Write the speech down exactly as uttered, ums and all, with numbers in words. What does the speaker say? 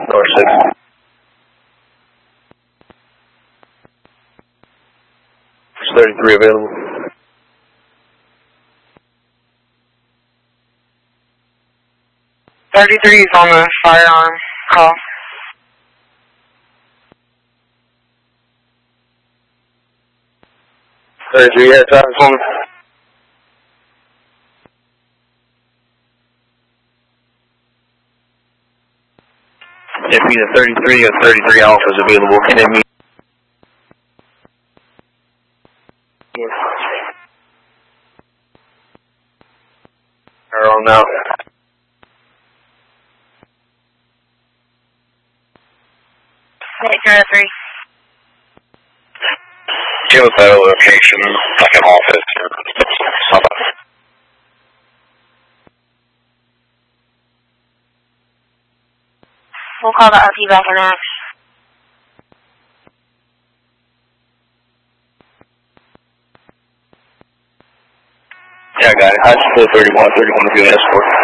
North six. thirty-three available. thirty-three is on the firearm call. thirty-three, yeah, traffic on. If either thirty-three or thirty-three Alpha is available, can it meet? Arrow now. Take three. Geothermal location, like an office. We'll call the R P back in X. Yeah, I got it. I support thirty-one, thirty-one to be an escort.